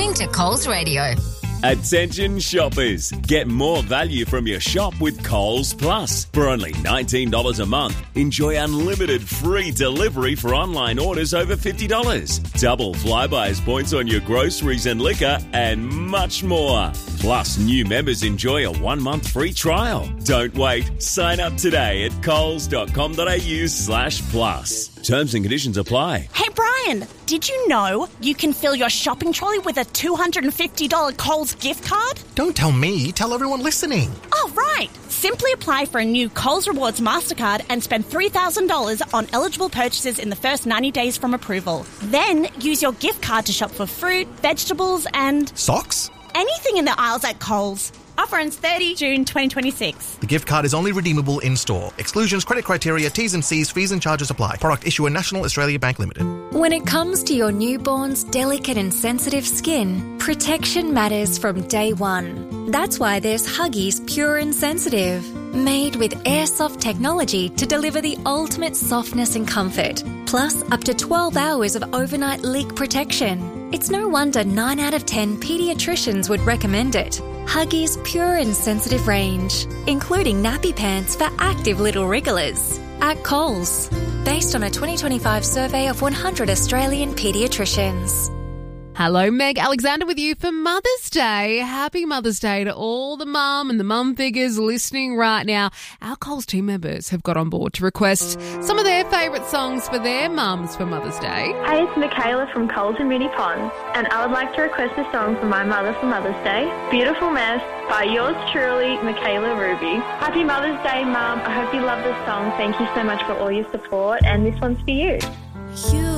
listening to Coles Radio. Attention shoppers, get more value from your shop with Coles Plus. For only $19 a month, enjoy unlimited free delivery for online orders over $50. Double Flybuys points on your groceries and liquor, and much more. Plus, new members enjoy a 1-month free trial. Don't wait. Sign up today at coles.com.au/plus. Terms and conditions apply. Hey, Brian, did you know you can fill your shopping trolley with a $250 Coles gift card? Don't tell me, tell everyone listening. Oh, right. Simply apply for a new Coles Rewards MasterCard and spend $3,000 on eligible purchases in the first 90 days from approval. Then use your gift card to shop for fruit, vegetables and... Socks? anything in the aisles at Coles. Offer ends 30 June 2026. The gift card is only redeemable in-store. Exclusions, credit criteria, T's and C's, fees and charges apply. Product issuer National Australia Bank Limited. When it comes to your newborn's delicate and sensitive skin, protection matters from day one. That's why there's Huggies Pure and Sensitive, made with airsoft technology to deliver the ultimate softness and comfort, plus up to 12 hours of overnight leak protection. It's no wonder 9 out of 10 paediatricians would recommend it. Huggies Pure and Sensitive range, including nappy pants for active little wrigglers. At Coles, based on a 2025 survey of 100 Australian paediatricians. Hello, Meg Alexander with you for Mother's Day. Happy Mother's Day to all the mum and the mum figures listening right now. Our Coles team members have got on board to request some of their favourite songs for their mums for Mother's Day. Hey, it's Michaela from Coles and Moonee Ponds, and I would like to request a song for my mother for Mother's Day, Beautiful Mess by yours truly, Michaela Ruby. Happy Mother's Day, Mum. I hope you love this song. Thank you so much for all your support, and this one's for you.